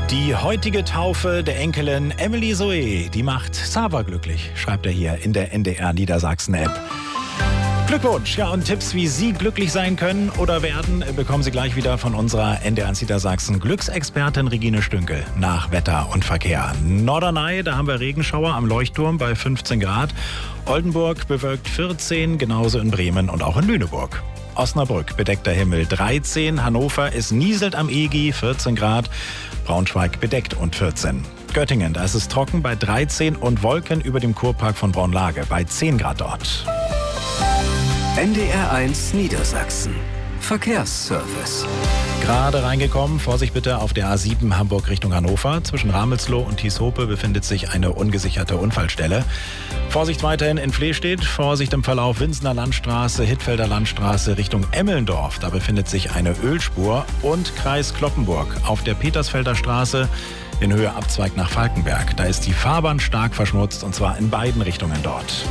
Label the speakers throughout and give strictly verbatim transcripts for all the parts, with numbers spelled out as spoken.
Speaker 1: Die heutige Taufe der Enkelin Emily Zoe, die macht Xaver glücklich, schreibt er hier in der N D R Niedersachsen-App. Glückwunsch! Ja, und Tipps, wie Sie glücklich sein können oder werden, bekommen Sie gleich wieder von unserer N D R Niedersachsen Glücksexpertin Regine Stünkel nach Wetter und Verkehr. Norderney, da haben wir Regenschauer am Leuchtturm bei fünfzehn Grad. Oldenburg bewölkt vierzehn, genauso in Bremen und auch in Lüneburg. Osnabrück bedeckter Himmel dreizehn, Hannover, es nieselt am E G vierzehn Grad, Braunschweig bedeckt und vierzehn. Göttingen, da ist es trocken bei dreizehn und Wolken über dem Kurpark von Braunlage bei zehn Grad dort.
Speaker 2: N D R eins Niedersachsen. Verkehrsservice.
Speaker 1: Gerade reingekommen, Vorsicht bitte auf der A sieben Hamburg Richtung Hannover. Zwischen Ramelsloh und Thieshope befindet sich eine ungesicherte Unfallstelle. Vorsicht weiterhin in Flehstedt, Vorsicht im Verlauf Winsener Landstraße, Hittfelder Landstraße Richtung Emmelndorf. Da befindet sich eine Ölspur und Kreis Cloppenburg. Auf der Petersfelder Straße in Höhe Abzweig nach Falkenberg. Da ist die Fahrbahn stark verschmutzt und zwar in beiden Richtungen dort.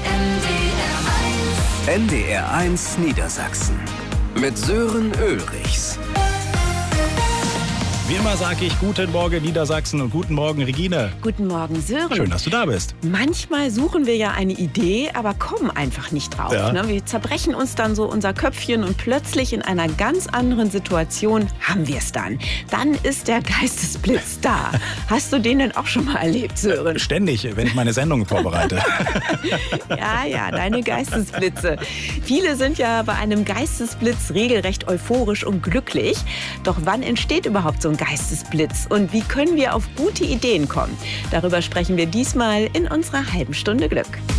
Speaker 2: N D R eins Niedersachsen mit Sören Ulrichs.
Speaker 1: Wie immer sage ich guten Morgen Niedersachsen und guten Morgen Regine.
Speaker 3: Guten Morgen Sören.
Speaker 1: Schön, dass du da bist.
Speaker 3: Manchmal suchen wir ja eine Idee, aber kommen einfach nicht drauf.
Speaker 1: Ja.
Speaker 3: Ne? Wir zerbrechen uns dann so unser Köpfchen und plötzlich in einer ganz anderen Situation haben wir es dann. Dann ist der Geistesblitz da. Hast du den denn auch schon mal erlebt, Sören?
Speaker 1: Ständig, wenn ich meine Sendungen vorbereite.
Speaker 3: Ja, ja, deine Geistesblitze. Viele sind ja bei einem Geistesblitz regelrecht euphorisch und glücklich. Doch wann entsteht überhaupt so ein Geistesblitz und wie können wir auf gute Ideen kommen? Darüber sprechen wir diesmal in unserer halben Stunde Glück.